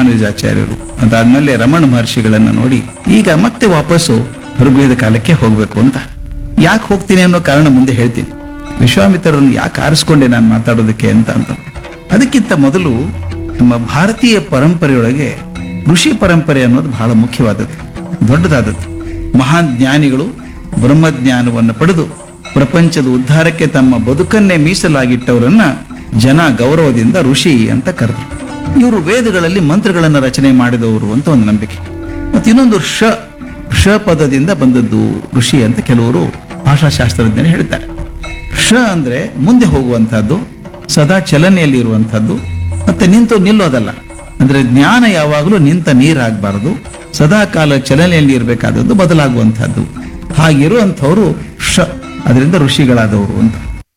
ರಾಮಾನುಜಾಚಾರ್ಯರು, ಅದಾದ್ಮೇಲೆ ರಮಣ ಮಹರ್ಷಿಗಳನ್ನ ನೋಡಿ ಈಗ ಮತ್ತೆ ವಾಪಸ್ಸು ಋಗ್ವೇದ ಕಾಲಕ್ಕೆ ಹೋಗ್ಬೇಕು ಅಂತ. ಯಾಕೆ ಹೋಗ್ತೀನಿ ಅನ್ನೋ ಕಾರಣ ಮುಂದೆ ಹೇಳ್ತೀನಿ. ವಿಶ್ವಾಮಿತ್ರರನ್ನು ಯಾಕೆ ಆರಿಸ್ಕೊಂಡೆ ನಾನು ಮಾತಾಡೋದಕ್ಕೆ ಅಂತ ಅದಕ್ಕಿಂತ ಮೊದಲು ನಮ್ಮ ಭಾರತೀಯ ಪರಂಪರೆಯೊಳಗೆ ಋಷಿ ಪರಂಪರೆ ಅನ್ನೋದು ಬಹಳ ಮುಖ್ಯವಾದದ್ದು, ದೊಡ್ಡದಾದದ್ದು. ಮಹಾನ್ ಜ್ಞಾನಿಗಳು ಬ್ರಹ್ಮಜ್ಞಾನವನ್ನು ಪಡೆದು ಪ್ರಪಂಚದ ಉದ್ಧಾರಕ್ಕೆ ತಮ್ಮ ಬದುಕನ್ನೇ ಮೀಸಲಾಗಿಟ್ಟವರನ್ನ ಜನ ಗೌರವದಿಂದ ಋಷಿ ಅಂತ ಕರೆದರು. ಇವರು ವೇದಗಳಲ್ಲಿ ಮಂತ್ರಗಳನ್ನು ರಚನೆ ಮಾಡಿದವರು ಅಂತ ಒಂದು ನಂಬಿಕೆ. ಮತ್ತು ಇನ್ನೊಂದು ಷ ಪದದಿಂದ ಬಂದದ್ದು ಋಷಿ ಅಂತ ಕೆಲವರು ಭಾಷಾಶಾಸ್ತ್ರಜ್ಞರು ಹೇಳ್ತಾರೆ. ಷ ಅಂದ್ರೆ ಮುಂದೆ ಹೋಗುವಂತಹದ್ದು, ಸದಾ ಚಲನೆಯಲ್ಲಿ ಇರುವಂತಹದ್ದು, ಮತ್ತೆ ನಿಂತು ನಿಲ್ಲೋದಲ್ಲ. ಅಂದ್ರೆ ಜ್ಞಾನ ಯಾವಾಗಲೂ ನಿಂತ ನೀರಾಗಬಾರದು, ಸದಾ ಕಾಲ ಚಲನೆಯಲ್ಲಿ ಇರಬೇಕಾದದ್ದು, ಬದಲಾಗುವಂತಹದ್ದು. ಹಾಗಿರುವಂಥವ್ರು ಷ, ಅದರಿಂದ ಋಷಿಗಳಾದವರು ಅಂತ.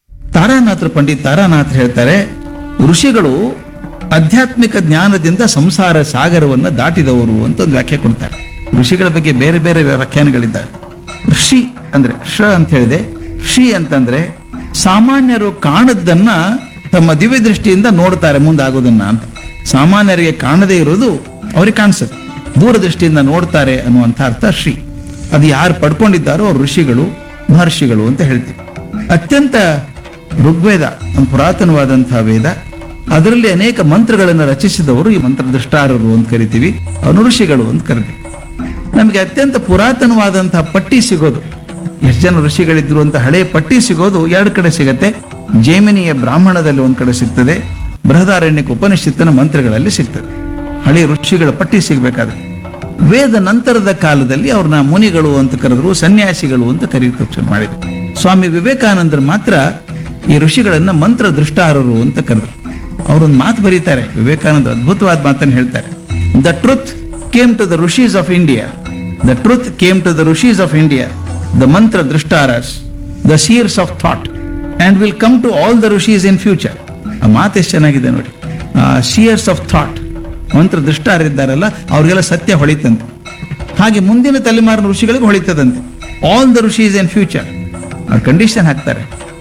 ಪಂಡಿತ್ ತಾರಾನಾಥ್ ಹೇಳ್ತಾರೆ, ಋಷಿಗಳು ಆಧ್ಯಾತ್ಮಿಕ ಜ್ಞಾನದಿಂದ ಸಂಸಾರ ಸಾಗರವನ್ನು ದಾಟಿದವರು ಅಂತ ಒಂದು ವ್ಯಾಖ್ಯೆ ಕೊಡ್ತಾರೆ. ಋಷಿಗಳ ಬಗ್ಗೆ ಬೇರೆ ಬೇರೆ ವ್ಯಾಖ್ಯಾನಗಳಿದ್ದಾವೆ. ಋಷಿ ಅಂದ್ರೆ ಷ ಅಂತ ಹೇಳಿದೆ. ಷಿ ಅಂತಂದ್ರೆ ಸಾಮಾನ್ಯರು ಕಾಣದ್ದನ್ನ ತಮ್ಮ ದಿವ್ಯ ದೃಷ್ಟಿಯಿಂದ ನೋಡ್ತಾರೆ ಮುಂದಾಗೋದನ್ನ ಅಂತ. ಸಾಮಾನ್ಯರಿಗೆ ಕಾಣದೇ ಇರೋದು ಅವ್ರಿಗೆ ಕಾಣಿಸುತ್ತೆ, ದೂರದೃಷ್ಟಿಯಿಂದ ನೋಡ್ತಾರೆ ಅನ್ನುವಂಥ ಅರ್ಥ ಶ್ರೀ. ಅದು ಯಾರು ಪಡ್ಕೊಂಡಿದ್ದಾರೋ ಅವ್ರು ಋಷಿಗಳು, ಮಹರ್ಷಿಗಳು ಅಂತ ಹೇಳ್ತೀವಿ. ಅತ್ಯಂತ ಋಗ್ವೇದ ಒಂದು ಪುರಾತನವಾದಂತಹ ವೇದ, ಅದರಲ್ಲಿ ಅನೇಕ ಮಂತ್ರಗಳನ್ನು ರಚಿಸಿದವರು ಈ ಮಂತ್ರದೃಷ್ಟಾರರು ಅಂತ ಕರಿತೀವಿ, ಅವನು ಋಷಿಗಳು ಅಂತ ಕರಿತೀವಿ. ನಮಗೆ ಅತ್ಯಂತ ಪುರಾತನವಾದಂತಹ ಪಟ್ಟಿ ಸಿಗೋದು, ಎಷ್ಟು ಜನ ಋಷಿಗಳಿದ್ರು ಅಂತ ಹಳೆಯ ಪಟ್ಟಿ ಸಿಗೋದು ಎರಡು ಕಡೆ ಸಿಗತ್ತೆ. ಜೈಮಿನಿಯ ಬ್ರಾಹ್ಮಣದಲ್ಲಿ ಒಂದ್ ಕಡೆ ಸಿಗ್ತದೆ, ಬೃಹದಾರಣ್ಯಕ ಉಪನಿಷತ್ತಿನ ಮಂತ್ರಗಳಲ್ಲಿ ಸಿಗ್ತದೆ. ಹಳೆಯ ಋಷಿಗಳ ಪಟ್ಟಿ ಸಿಗ್ಬೇಕಾದ್ರೆ ವೇದ ನಂತರದ ಕಾಲದಲ್ಲಿ ಅವ್ರನ್ನ ಮುನಿಗಳು ಅಂತ ಕರೆದ್ರು, ಸನ್ಯಾಸಿಗಳು ಅಂತ ಕರೆಯುತ್ತೆ ಮಾಡಿದ್ರು. ಸ್ವಾಮಿ ವಿವೇಕಾನಂದರು ಮಾತ್ರ ಈ ಋಷಿಗಳನ್ನ ಮಂತ್ರ ದೃಷ್ಟಾರರು ಅಂತ ಕರೆದ್ರು. ಅವರೊಂದು ಮಾತು ಬರೀತಾರೆ, ವಿವೇಕಾನಂದ ಅದ್ಭುತವಾದ ಮಾತನ್ನು ಹೇಳ್ತಾರೆ. The truth came to the ಋಷೀಸ್ of India, the truth came to the ಋಷೀಸ್ of India, the ಮಂತ್ರ ದೃಷ್ಟಾರಸ್, the seers of thought, and will come to all the ಋಷೀಸ್ in future. ಆ ಮಾತು ಎಷ್ಟು ಚೆನ್ನಾಗಿದೆ ನೋಡಿ. ಸೀಯರ್ಸ್ ಆಫ್ ಥಾಟ್, ಮಂತ್ರ ದೃಷ್ಟಾರಿದ್ದಾರಲ್ಲ ಅವ್ರಿಗೆಲ್ಲ ಸತ್ಯ ಹೊಳಿತಂತೆ, ಹಾಗೆ ಮುಂದಿನ ತಲೆಮಾರಿನ ಋಷಿಗಳಿಗೆ ಹೊಳಿತದಂತೆ. All the ಋಷೀಸ್ in future. ಆ ಕಂಡೀಷನ್ ಹಾಕ್ತಾರೆ,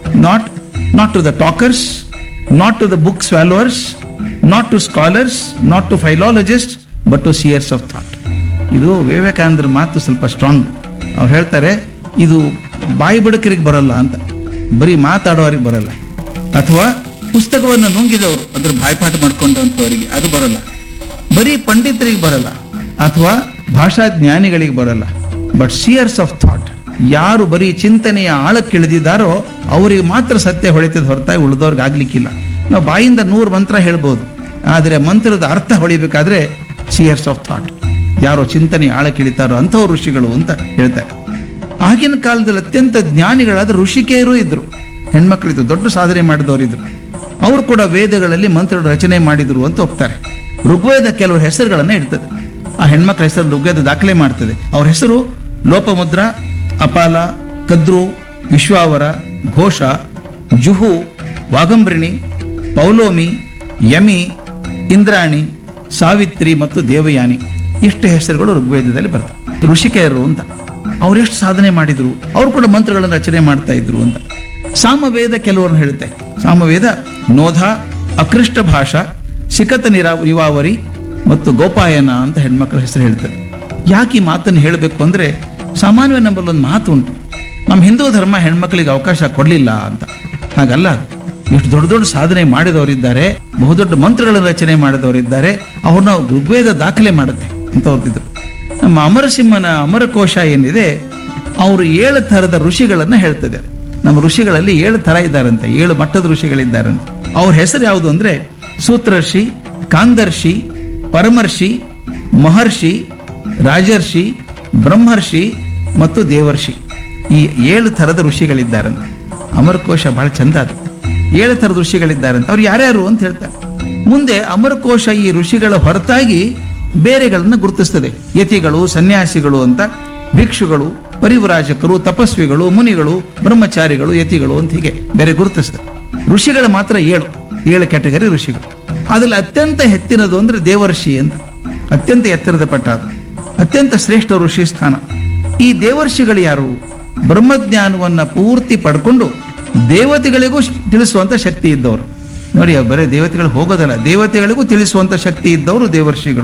not to the talkers, not to the book ಸ್ವಾಲೋವರ್ಸ್, not to scholars, not to ಫೈಲಾಲಜಿಸ್ಟ್, but to ಸೀಯರ್ಸ್ of thought. ಇದು ವಿವೇಕಾನಂದರ ಮಾತು ಸ್ವಲ್ಪ ಸ್ಟ್ರಾಂಗ್. ಅವ್ರು ಹೇಳ್ತಾರೆ, ಇದು ಬಾಯಿ ಬಡಕರಿಗೆ ಬರಲ್ಲ ಅಂತ, ಬರೀ ಮಾತಾಡೋರಿಗೆ ಬರಲ್ಲ, ಅಥವಾ ಪುಸ್ತಕವನ್ನು ನುಂಗಿದವರು ಅದ್ರ ಬಾಯ್ಪಾಠ ಮಾಡ್ಕೊಂಡಂಥವರಿಗೆ ಅದು ಬರಲ್ಲ, ಬರೀ ಪಂಡಿತರಿಗೆ ಬರಲ್ಲ, ಅಥವಾ ಭಾಷಾ ಜ್ಞಾನಿಗಳಿಗೆ ಬರಲ್ಲ. ಬಟ್ ಸಿಯರ್ಸ್ ಆಫ್ ಥಾಟ್, ಯಾರು ಬರೀ ಚಿಂತನೆಯ ಆಳಕ್ಕಿಳಿದಿದ್ದಾರೋ ಅವರಿಗೆ ಮಾತ್ರ ಸತ್ಯ ಹೊಳಿತದ ಹೊರತಾಗಿ ಉಳಿದವ್ರಿಗೆ ಆಗ್ಲಿಕ್ಕಿಲ್ಲ. ನಾವು ಬಾಯಿಂದ 100 ಮಂತ್ರ ಹೇಳ್ಬೋದು, ಆದರೆ ಮಂತ್ರದ ಅರ್ಥ ಹೊಳಿಬೇಕಾದ್ರೆ ಸಿಯರ್ಸ್ ಆಫ್ ಥಾಟ್, ಯಾರೋ ಚಿಂತನೆ ಆಳಕ್ಕಿಳಿತಾರೋ ಅಂಥವ್ರು ಋಷಿಗಳು ಅಂತ ಹೇಳ್ತಾರೆ. ಆಗಿನ ಕಾಲದಲ್ಲಿ ಅತ್ಯಂತ ಜ್ಞಾನಿಗಳಾದ ಋಷಿಕೆಯರು ಇದ್ರು, ಹೆಣ್ಮಕ್ಳಿದ್ರು, ದೊಡ್ಡ ಸಾಧನೆ ಮಾಡಿದವರಿದ್ರು. ಅವರು ಕೂಡ ವೇದಗಳಲ್ಲಿ ಮಂತ್ರ ರಚನೆ ಮಾಡಿದ್ರು ಅಂತ ಹೋಗ್ತಾರೆ. ಋಗ್ವೇದ ಕೆಲವು ಹೆಸರುಗಳನ್ನ ಇಡ್ತದೆ, ಆ ಹೆಣ್ಮಕ್ಳ ಹೆಸರು ಋಗ್ವೇದ ದಾಖಲೆ ಮಾಡ್ತದೆ. ಅವ್ರ ಹೆಸರು ಲೋಪಮುದ್ರ, ಅಪಾಲ, ಕದ್ರು, ವಿಶ್ವಾವರ, ಘೋಷ, ಜುಹು, ವಾಗಂಬ್ರಿಣಿ, ಪೌಲೋಮಿ, ಯಮಿ, ಇಂದ್ರಾಣಿ, ಸಾವಿತ್ರಿ ಮತ್ತು ದೇವಯಾನಿ. ಇಷ್ಟು ಹೆಸರುಗಳು ಋಗ್ವೇದದಲ್ಲಿ ಬರ್ತವೆ. ಋಷಿಕೆಯರು ಅಂತ ಅವರೆಷ್ಟು ಸಾಧನೆ ಮಾಡಿದ್ರು, ಅವರು ಕೂಡ ಮಂತ್ರಗಳನ್ನು ರಚನೆ ಮಾಡ್ತಾ ಇದ್ರು ಅಂತ. ಸಾಮವೇದ ಕೆಲವರನ್ನು ಹೇಳುತ್ತೆ. ಸಾಮವೇದ ನೋಧ, ಅಕೃಷ್ಟ ಭಾಷಾ, ಶಿಖತ ನಿವಾವರಿ ಮತ್ತು ಗೋಪಾಯನ ಅಂತ ಹೆಣ್ಮಕ್ಳ ಹೆಸರು ಹೇಳ್ತಾರೆ. ಯಾಕೆ ಈ ಮಾತನ್ನು ಹೇಳಬೇಕು ಅಂದ್ರೆ, ಸಾಮಾನ್ಯ ನಮ್ಮಲ್ಲಿ ಒಂದು ಮಾತು ಉಂಟು, ನಮ್ಮ ಹಿಂದೂ ಧರ್ಮ ಹೆಣ್ಮಕ್ಳಿಗೆ ಅವಕಾಶ ಕೊಡಲಿಲ್ಲ ಅಂತ. ಹಾಗಲ್ಲ, ಎಷ್ಟು ದೊಡ್ಡ ದೊಡ್ಡ ಸಾಧನೆ ಮಾಡಿದವರಿದ್ದಾರೆ, ಬಹುದೊಡ್ಡ ಮಂತ್ರಗಳನ್ನು ರಚನೆ ಮಾಡಿದವರಿದ್ದಾರೆ, ಅವ್ರನ್ನ ಋಗ್ವೇದ ದಾಖಲೆ ಮಾಡುತ್ತೆ ಅಂತ ಓದಿದ್ರು. ನಮ್ಮ ಅಮರಸಿಂಹನ ಅಮರಕೋಶ ಏನಿದೆ, ಅವರು 7 ಥರದ ಋಷಿಗಳನ್ನ ಹೇಳ್ತದೆ. ನಮ್ಮ ಋಷಿಗಳಲ್ಲಿ 7 ಥರ ಇದ್ದಾರಂತೆ, 7 ಮಟ್ಟದ ಋಷಿಗಳಿದ್ದಾರಂತೆ. ಅವ್ರ ಹೆಸರು ಯಾವುದು ಅಂದ್ರೆ ಸೂತ್ರರ್ಷಿ, ಕಾಂದರ್ಷಿ, ಪರಮರ್ಷಿ, ಮಹರ್ಷಿ, ರಾಜರ್ಷಿ, ಬ್ರಹ್ಮರ್ಷಿ ಮತ್ತು ದೇವರ್ಷಿ. ಈ 7 ಥರದ ಋಷಿಗಳಿದ್ದಾರಂತೆ. ಅಮರಕೋಶ ಬಹಳ ಚಂದ, ಅದು 7 ಥರದ ಋಷಿಗಳಿದ್ದಾರಂತೆ. ಅವ್ರು ಯಾರ್ಯಾರು ಅಂತ ಹೇಳ್ತಾರೆ. ಮುಂದೆ ಅಮರಕೋಶ ಈ ಋಷಿಗಳ ಹೊರತಾಗಿ ಬೇರೆಗಳನ್ನ ಗುರುತಿಸ್ತದೆ. ಯತಿಗಳು, ಸನ್ಯಾಸಿಗಳು ಅಂತ, ಭಿಕ್ಷುಗಳು, ಪರಿವ್ರಾಜಕರು, ತಪಸ್ವಿಗಳು, ಮುನಿಗಳು, ಬ್ರಹ್ಮಚಾರಿಗಳು, ಯತಿಗಳು ಅಂತ ಹೀಗೆ ಬೇರೆ ಗುರುತಿಸ್ತದೆ. ಋಷಿಗಳು ಮಾತ್ರ 7 ಕ್ಯಾಟಗರಿ ಋಷಿಗಳು. ಅದ್ರಲ್ಲಿ ಅತ್ಯಂತ ಹೆಚ್ಚಿನದು ಅಂದ್ರೆ ದೇವರ್ಷಿ ಅಂತ, ಅತ್ಯಂತ ಎತ್ತರದ ಪಟ್ಟ, ಅದು ಅತ್ಯಂತ ಶ್ರೇಷ್ಠ ಋಷಿ ಸ್ಥಾನ. ಈ ದೇವರ್ಷಿಗಳು ಯಾರು? ಬ್ರಹ್ಮಜ್ಞಾನವನ್ನ ಪೂರ್ತಿ ಪಡ್ಕೊಂಡು ದೇವತೆಗಳಿಗೂ ತಿಳಿಸುವಂತ ಶಕ್ತಿ ಇದ್ದವರು. ನೋಡಿ, ಬರೀ ದೇವತೆಗಳು ಹೋಗೋದಲ್ಲ, ದೇವತೆಗಳಿಗೂ ತಿಳಿಸುವಂತ ಶಕ್ತಿ ಇದ್ದವರು ದೇವರ್ಷಿಗಳು.